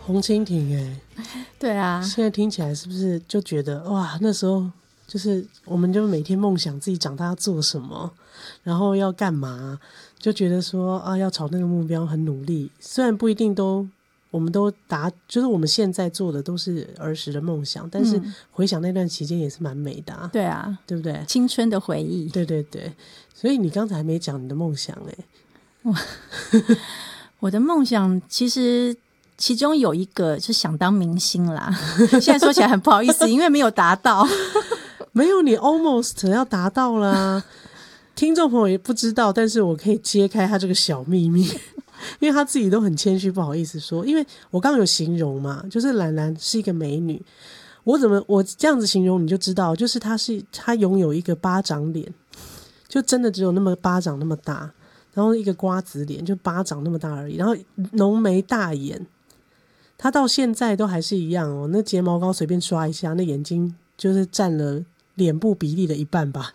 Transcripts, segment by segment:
红蜻蜓对啊， 现在听起来是不是就觉得哇，那时候就是我们就每天梦想自己长大要做什么，然后要干嘛，就觉得说啊，要朝那个目标很努力。虽然不一定都我们都就是我们现在做的都是儿时的梦想，但是回想那段期间也是蛮美的啊。 对啊， 对不对？ 青春的回忆。 对对对，所以你刚才还没讲你的梦想我的梦想其实其中有一个是想当明星啦，现在说起来很不好意思，因为没有达到。 没有，你 almost 要达到啦。听众朋友也不知道，但是我可以揭开他这个小秘密，因为他自己都很谦虚，不好意思说。因为我刚刚有形容嘛，就是兰兰是一个美女，我这样子形容你就知道，就是她拥有一个巴掌脸，就真的只有那么巴掌那么大，然后一个瓜子脸，就巴掌那么大而已，然后浓眉大眼，她到现在都还是一样哦。那睫毛膏随便刷一下，那眼睛就是占了脸部比例的一半吧。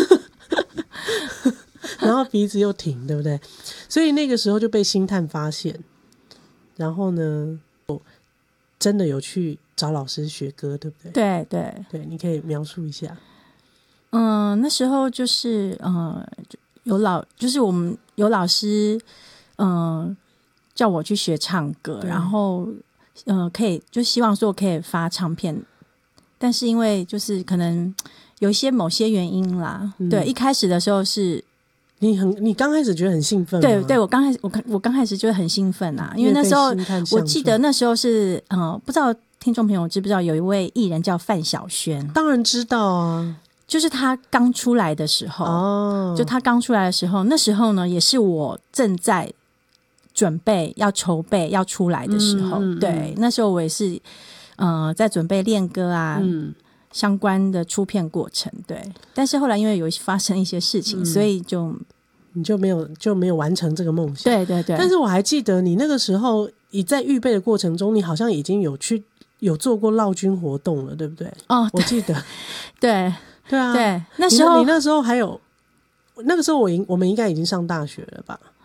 然后鼻子又挺，对不对？所以那个时候就被星探发现，然后呢，我真的有去找老师学歌，对不对？ 对对对，你可以描述一下。 那时候就是就是我们有老师叫我去学唱歌，然后可以就希望说我可以发唱片，但是因为就是可能有一些某些原因啦，对，一开始的时候是你刚开始觉得很兴奋吗？ 对，我刚开始就很兴奋啊，因为那时候我记得那时候是不知道听众朋友知不知道有一位艺人叫范晓萱？ 当然知道啊， 就是他刚出来的时候，就他刚出来的时候，那时候呢也是我正在准备要筹备要出来的时候，对，那时候我也是在准备练歌啊。相关的出片过程，对，但是后来因为有发生一些事情，所以你就没有完成这个梦想。 对对对。 但是我还记得你那个时候，你在预备的过程中，你好像已经有做过劳军活动了，对不对？ 哦， 我记得。 对对啊， 对，那时候你那时候还有，那个时候我们应该已经上大学了吧？